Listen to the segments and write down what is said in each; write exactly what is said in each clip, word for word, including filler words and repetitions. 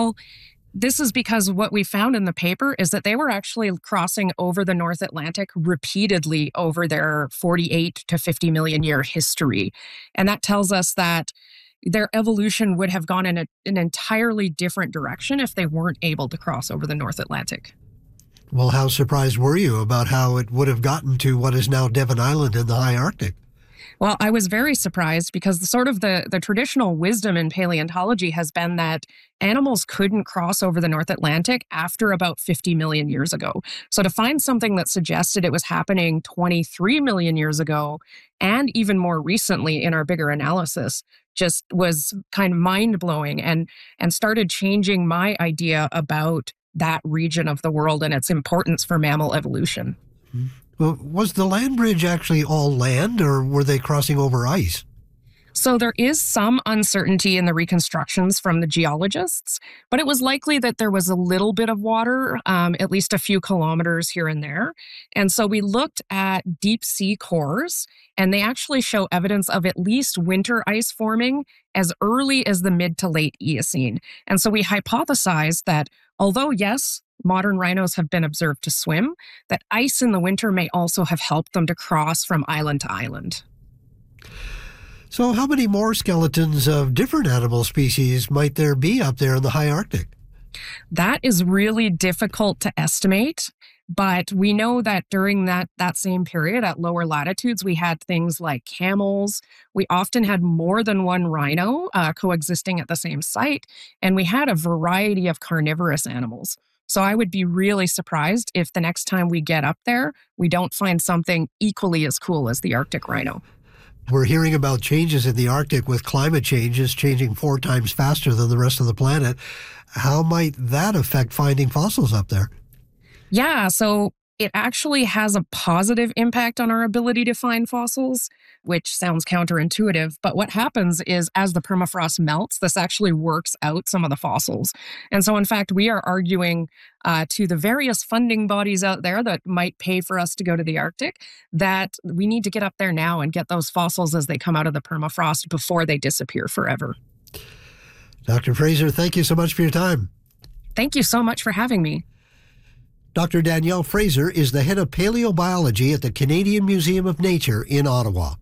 Well, this is because what we found in the paper is that they were actually crossing over the North Atlantic repeatedly over their forty-eight to fifty million year history. And that tells us that their evolution would have gone in a, an entirely different direction if they weren't able to cross over the North Atlantic. Well, how surprised were you about how it would have gotten to what is now Devon Island in the high Arctic? Well, I was very surprised because the sort of the, the traditional wisdom in paleontology has been that animals couldn't cross over the North Atlantic after about fifty million years ago. So to find something that suggested it was happening twenty-three million years ago, and even more recently in our bigger analysis, just was kind of mind-blowing and, and started changing my idea about that region of the world and its importance for mammal evolution. Mm-hmm. Well, was the land bridge actually all land, or were they crossing over ice? So there is some uncertainty in the reconstructions from the geologists, but it was likely that there was a little bit of water, um, at least a few kilometers here and there. And so we looked at deep sea cores, and they actually show evidence of at least winter ice forming as early as the mid to late Eocene. And so we hypothesized that although, yes, modern rhinos have been observed to swim, that ice in the winter may also have helped them to cross from island to island. So how many more skeletons of different animal species might there be up there in the high Arctic? That is really difficult to estimate, but we know that during that, that same period at lower latitudes, we had things like camels. We often had more than one rhino uh, coexisting at the same site, and we had a variety of carnivorous animals. So I would be really surprised if the next time we get up there, we don't find something equally as cool as the Arctic rhino. We're hearing about changes in the Arctic with climate changes changing four times faster than the rest of the planet. How might that affect finding fossils up there? Yeah, so it actually has a positive impact on our ability to find fossils, which sounds counterintuitive. But what happens is as the permafrost melts, this actually works out some of the fossils. And so, in fact, we are arguing uh, to the various funding bodies out there that might pay for us to go to the Arctic that we need to get up there now and get those fossils as they come out of the permafrost before they disappear forever. Doctor Fraser, thank you so much for your time. Thank you so much for having me. Doctor Danielle Fraser is the head of paleobiology at the Canadian Museum of Nature in Ottawa.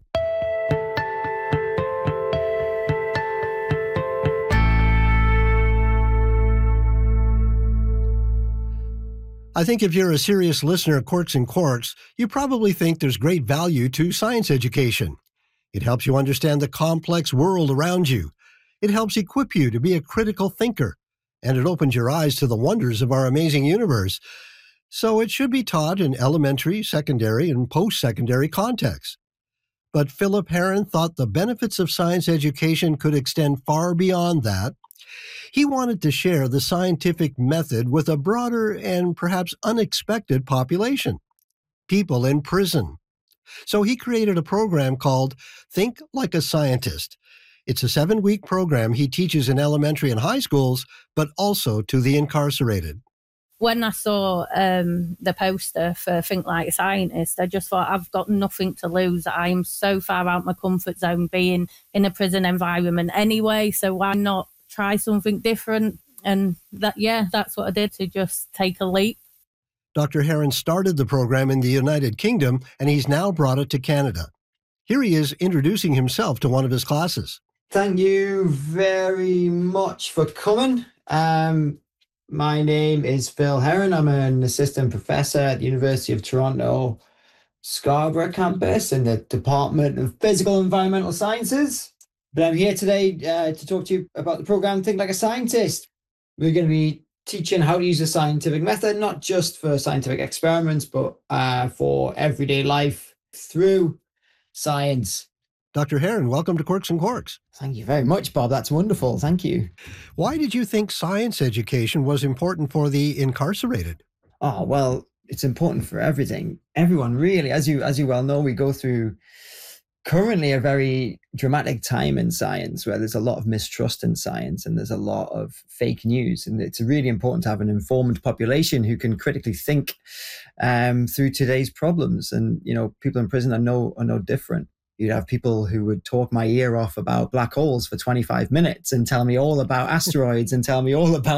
I think if you're a serious listener of Quarks and Quarks, you probably think there's great value to science education. It helps you understand the complex world around you. It helps equip you to be a critical thinker, and it opens your eyes to the wonders of our amazing universe. So it should be taught in elementary, secondary, and post-secondary contexts. But Philip Heron thought the benefits of science education could extend far beyond that. He wanted to share the scientific method with a broader and perhaps unexpected population, people in prison. So he created a program called Think Like a Scientist. It's a seven-week program he teaches in elementary and high schools, but also to the incarcerated. When I saw um, the poster for Think Like a Scientist, I just thought, I've got nothing to lose. I'm so far out my comfort zone being in a prison environment anyway, so why not try something different? And that, yeah, that's what I did, to just take a leap. Doctor Heron started the program in the United Kingdom, and he's now brought it to Canada. Here he is introducing himself to one of his classes. Thank you very much for coming. Um, My name is Phil Heron. I'm an assistant professor at the University of Toronto, Scarborough campus in the Department of Physical and Environmental Sciences. But I'm here today uh, to talk to you about the program Think Like a Scientist. We're going to be teaching how to use the scientific method, not just for scientific experiments, but uh, for everyday life through science. Doctor Heron, welcome to Quarks and Quarks. Thank you very much, Bob. That's wonderful. Thank you. Why did you think science education was important for the incarcerated? Oh, well, it's important for everything. Everyone, really. As you as you well know, we go through currently a very dramatic time in science where there's a lot of mistrust in science and there's a lot of fake news. And it's really important to have an informed population who can critically think um, through today's problems. And, you know, people in prison are no, are no different. You'd have people who would talk my ear off about black holes for twenty-five minutes and tell me all about asteroids and tell me all about